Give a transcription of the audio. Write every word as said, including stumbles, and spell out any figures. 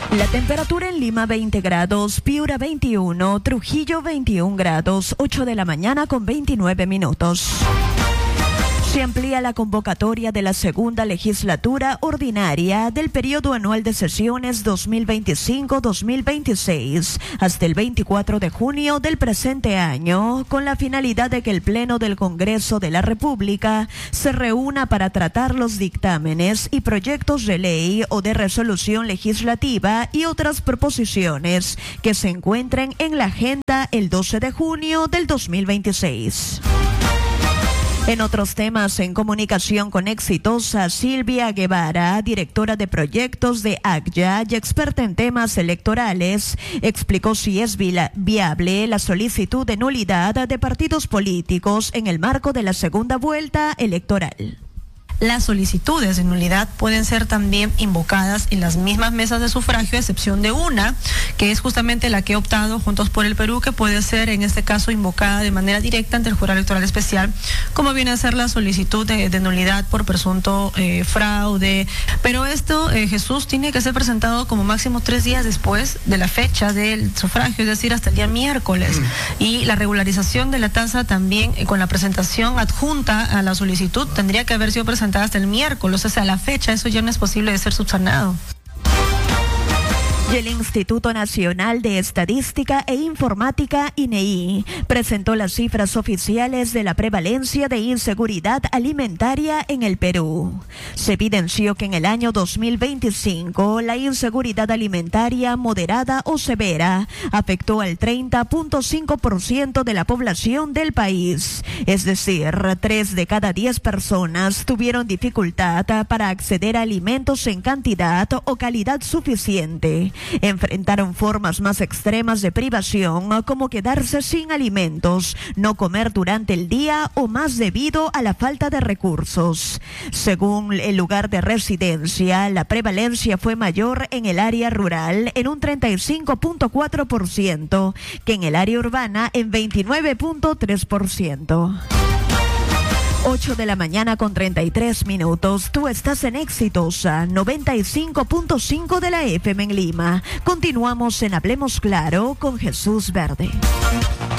La temperatura en Lima veinte grados, Piura veintiuno, Trujillo veintiún grados, ocho de la mañana con veintinueve minutos. Se amplía la convocatoria de la segunda legislatura ordinaria del periodo anual de sesiones dos mil veinticinco dos mil veintiséis hasta el veinticuatro de junio del presente año, con la finalidad de que el Pleno del Congreso de la República se reúna para tratar los dictámenes y proyectos de ley o de resolución legislativa y otras proposiciones que se encuentren en la agenda el doce de junio del dos mil veintiséis. En otros temas, en comunicación con Exitosa, Silvia Guevara, directora de proyectos de A C Y A y experta en temas electorales, explicó si es viable la solicitud de nulidad de partidos políticos en el marco de la segunda vuelta electoral. Las solicitudes de nulidad pueden ser también invocadas en las mismas mesas de sufragio, a excepción de una, que es justamente la que ha optado Juntos por el Perú, que puede ser en este caso invocada de manera directa ante el Jurado Electoral Especial, como viene a ser la solicitud de, de nulidad por presunto eh, fraude. Pero esto, eh, Jesús, tiene que ser presentado como máximo tres días después de la fecha del sufragio, es decir, hasta el día miércoles. Mm. Y la regularización de la tasa también, eh, con la presentación adjunta a la solicitud, tendría que haber sido presentada hasta el miércoles, o sea, a la fecha eso ya no es posible de ser subsanado. Y el Instituto Nacional de Estadística e Informática, I N E I, presentó las cifras oficiales de la prevalencia de inseguridad alimentaria en el Perú. Se evidenció que en el año dos mil veinticinco la inseguridad alimentaria moderada o severa afectó al treinta punto cinco por ciento de la población del país. Es decir, tres de cada diez personas tuvieron dificultad para acceder a alimentos en cantidad o calidad suficiente. Enfrentaron formas más extremas de privación, como quedarse sin alimentos, no comer durante el día o más debido a la falta de recursos. Según el lugar de residencia, la prevalencia fue mayor en el área rural en un treinta y cinco punto cuatro por ciento que en el área urbana en veintinueve punto tres por ciento. ocho de la mañana con treinta y tres minutos. Tú estás en Exitosa, noventa y cinco punto cinco de la F M en Lima. Continuamos en Hablemos Claro con Jesús Verde.